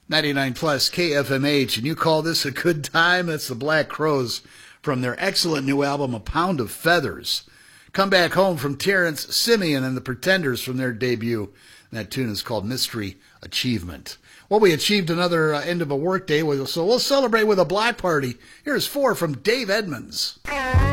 99 plus KFMH, and you call this a good time? That's the Black Crowes from their excellent new album, A Pound of Feathers. Come Back Home from Terrence Simeon and the Pretenders from their debut. And that tune is called Mystery Achievement. Well, we achieved another end of a workday, so we'll celebrate with a block party. Here's 4 from Dave Edmunds.